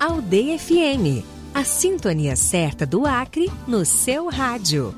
Aldeia FM, a sintonia certa do Acre no seu rádio.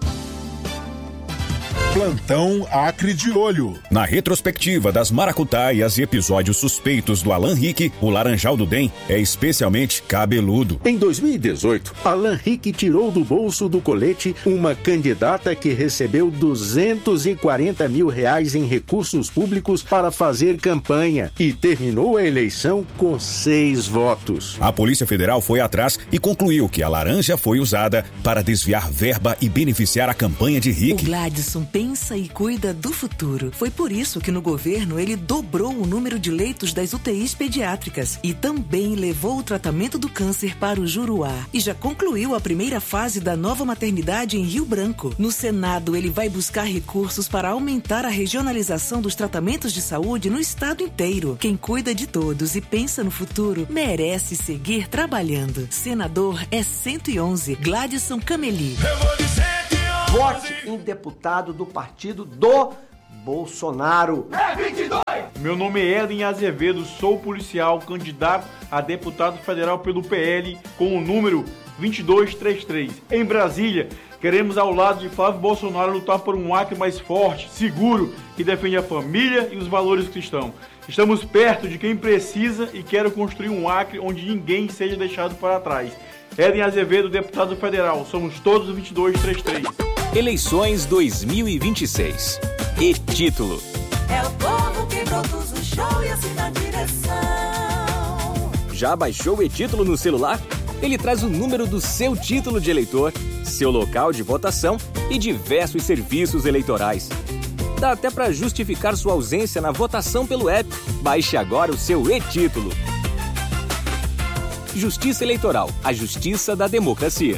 Plantão Acre de Olho. Na retrospectiva das maracutaias e episódios suspeitos do Alan Rick, o Laranjal do DEM é especialmente cabeludo. Em 2018, Alan Rick tirou do bolso do colete uma candidata que recebeu R$240 mil em recursos públicos para fazer campanha e terminou a eleição com 6 votos. A Polícia Federal foi atrás e concluiu que a laranja foi usada para desviar verba e beneficiar a campanha de Rick. O Gladson pensa e cuida do futuro. Foi por isso que no governo ele dobrou o número de leitos das UTIs pediátricas e também levou o tratamento do câncer para o Juruá. E já concluiu a primeira fase da nova maternidade em Rio Branco. No Senado, ele vai buscar recursos para aumentar a regionalização dos tratamentos de saúde no estado inteiro. Quem cuida de todos e pensa no futuro merece seguir trabalhando. Senador é 111, Gladson Cameli. Vote em deputado do partido do Bolsonaro. É 22! Meu nome é Eden Azevedo, sou policial, candidato a deputado federal pelo PL com o número 2233. Em Brasília, queremos ao lado de Flávio Bolsonaro lutar por um Acre mais forte, seguro, que defende a família e os valores cristãos. Estamos perto de quem precisa e quero construir um Acre onde ninguém seja deixado para trás. Eden Azevedo, deputado federal. Somos todos 2233. Eleições 2026. E título: é o povo que produz o show e assim na direção. Já baixou o e-título no celular? Ele traz o número do seu título de eleitor, seu local de votação e diversos serviços eleitorais. Dá até para justificar sua ausência na votação pelo app. Baixe agora o seu e-título. Justiça Eleitoral, a justiça da democracia.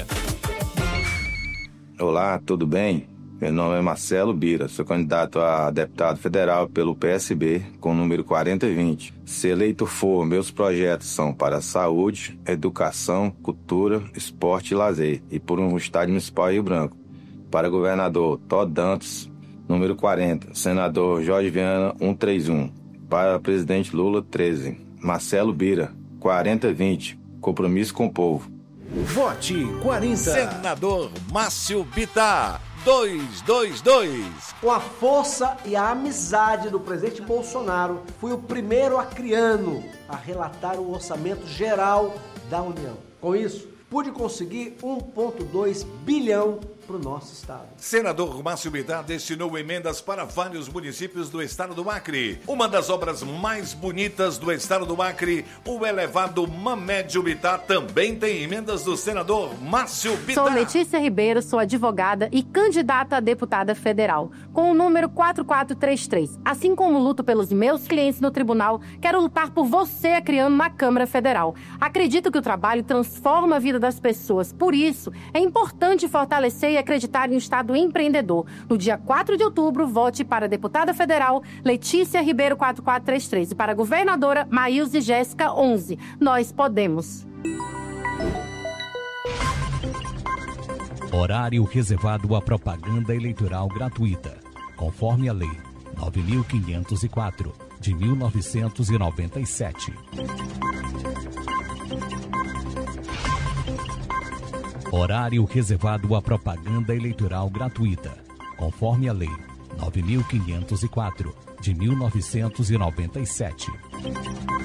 Olá, tudo bem? Meu nome é Marcelo Bira, sou candidato a deputado federal pelo PSB com o número 4020. Se eleito for, meus projetos são para saúde, educação, cultura, esporte e lazer, e por um estádio municipal Rio Branco. Para governador, Todd Dantas, número 40, senador Jorge Viana, 131. Para presidente Lula, 13. Marcelo Bira, 4020, compromisso com o povo. Vote 40. Senador Márcio Bittar, 222. Com a força e a amizade do presidente Bolsonaro, fui o primeiro acriano a relatar o orçamento geral da União. Com isso, pude conseguir 1,2 bilhão para o nosso estado. Senador Márcio Bittar destinou emendas para vários municípios do estado do Acre. Uma das obras mais bonitas do estado do Acre, o elevado Mamédio Bittar, também tem emendas do senador Márcio Bittar. Sou Letícia Ribeiro, sou advogada e candidata a deputada federal, com o número 4433. Assim como luto pelos meus clientes no tribunal, quero lutar por você, acriano, na Câmara Federal. Acredito que o trabalho transforma a vida das pessoas. Por isso, é importante fortalecer e acreditar em um Estado empreendedor. No dia 4 de outubro, vote para a deputada federal Letícia Ribeiro 4433 e para a governadora Maílze Jéssica 11. Nós podemos. Horário reservado à propaganda eleitoral gratuita, conforme a Lei 9.504, de 1997. Horário reservado à propaganda eleitoral gratuita, conforme a Lei 9.504, de 1997.